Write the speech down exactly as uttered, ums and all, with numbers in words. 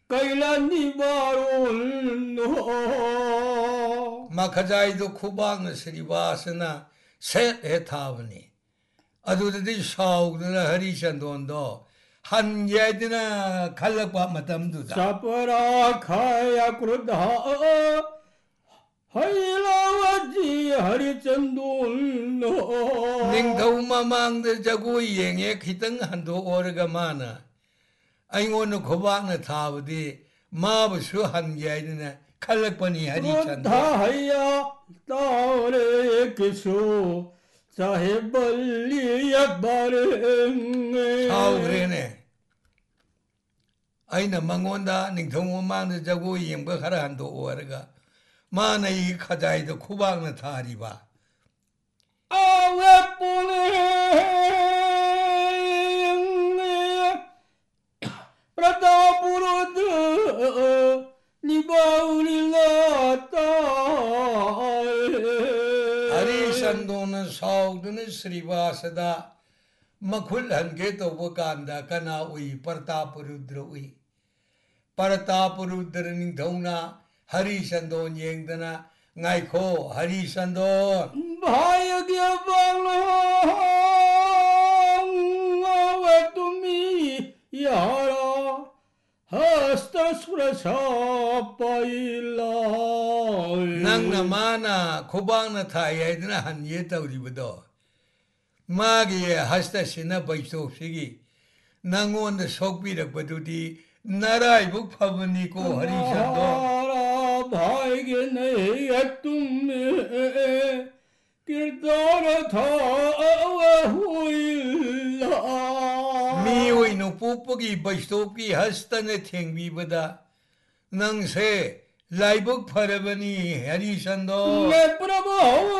कैलानी बारोनो 마카자이도 쿠방의 스리바스나 셋 해타브니 아두들이 사우드나 하리산돈도 한 예드나 갈락바 마담두다 사파라 카야 크루다 하이라와지 하리찬돈노 닝더우마망들 자고 이행에 기등 한도 오르가 많아 아잉오는 고방의 타브디 마부수 한 예드나 갈락바니 하리산도 하야 따레 기수 사헤벌리야 바르 사우드레네 아이나 망원다 닝더우마망들 자고 이행과 가라 한도 오르가 마나 이 카자이도 쿠방의 타리바 아왜 보내 라다 부르드 니바우릴라따 아리산도는 사우드는 스리바스다 마쿨 한개 도보간다 가나 우이 파르타푸르드로 우이 파르타푸르드는 더우나 하리산도 쟁드나 나이코 하리산도 바야기야 방로 왜 뚜미 야라 Hasta surasa paila 낭나마나 고방나 타야이드나 한 예타우리부도 마기에 하스타시나 바이소피기 낭원의 속비력부두디 나라의 북파분이고 하리산도 Ara bhaigene tumme kirdara thawa huilla 미오이노 뽀뽀기 바이소피 하스타네 탱비보다 낭세 라이복 파라바니 하리산도 Ne prabhu